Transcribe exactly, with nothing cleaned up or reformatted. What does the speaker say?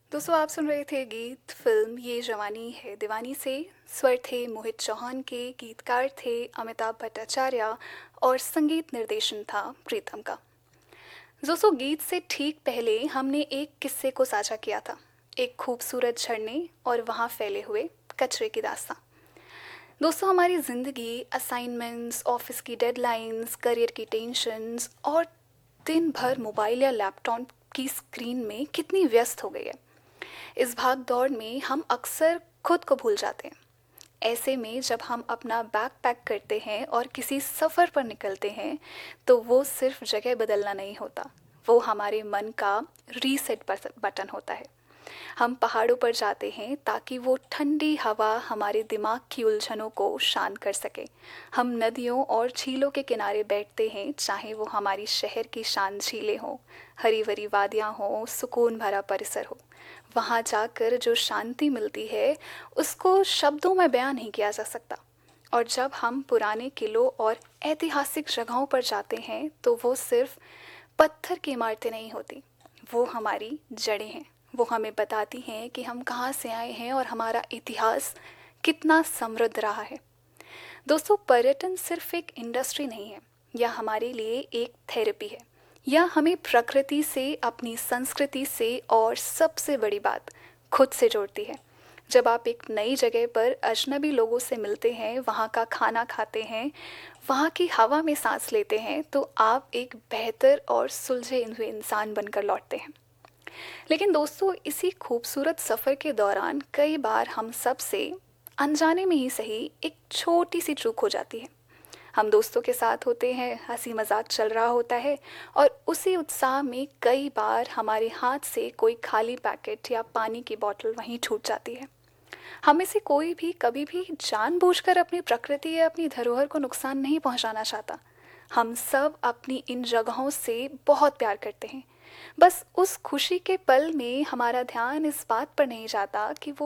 दोस्तों आप सुन रहे थे गीत फिल्म ये जवानी है दीवानी से। स्वर थे मोहित चौहान के, गीतकार थे अमिताभ भट्टाचार्य और संगीत निर्देशन था प्रीतम का। दोस्तों गीत से ठीक पहले हमने एक किस्से को साझा किया था, एक खूबसूरत झरने और वहाँ फैले हुए कचरे की दास्तां। दोस्तों हमारी ज़िंदगी असाइनमेंट्स, ऑफिस की डेडलाइंस, करियर की टेंशन्स और दिन भर मोबाइल या लैपटॉप की स्क्रीन में कितनी व्यस्त हो गई है। इस भाग दौड़ में हम अक्सर खुद को भूल जाते हैं। ऐसे में जब हम अपना बैग पैक करते हैं और किसी सफ़र पर निकलते हैं तो वो सिर्फ जगह बदलना नहीं होता, वो हमारे मन का रीसेट बटन होता है। हम पहाड़ों पर जाते हैं ताकि वो ठंडी हवा हमारे दिमाग की उलझनों को शांत कर सके। हम नदियों और झीलों के किनारे बैठते हैं, चाहे वो हमारी शहर की शांत झीलें हों, हरी भरी वादियाँ हों, सुकून भरा परिसर हो। वहाँ जाकर जो शांति मिलती है उसको शब्दों में बयां नहीं किया जा सकता। और जब हम पुराने किलों और ऐतिहासिक जगहों पर जाते हैं तो वो सिर्फ पत्थर की इमारतें नहीं होती, वो हमारी जड़ें हैं। वो हमें बताती हैं कि हम कहाँ से आए हैं और हमारा इतिहास कितना समृद्ध रहा है। दोस्तों पर्यटन सिर्फ एक इंडस्ट्री नहीं है, यह हमारे लिए एक थेरेपी है। यह हमें प्रकृति से, अपनी संस्कृति से और सबसे बड़ी बात खुद से जोड़ती है। जब आप एक नई जगह पर अजनबी लोगों से मिलते हैं, वहाँ का खाना खाते हैं, वहाँ की हवा में सांस लेते हैं, तो आप एक बेहतर और सुलझे हुए इंसान बनकर लौटते हैं। लेकिन दोस्तों इसी खूबसूरत सफ़र के दौरान कई बार हम सब से अनजाने में ही सही एक छोटी सी चूक हो जाती है। हम दोस्तों के साथ होते हैं, हंसी मजाक चल रहा होता है और उसी उत्साह में कई बार हमारे हाथ से कोई खाली पैकेट या पानी की बोतल वहीं छूट जाती है। हमें से कोई भी कभी भी जानबूझकर अपनी प्रकृति या अपनी धरोहर को नुकसान नहीं पहुंचाना चाहता। हम सब अपनी इन जगहों से बहुत प्यार करते हैं। बस उस खुशी के पल में हमारा ध्यान इस बात पर नहीं जाता कि वो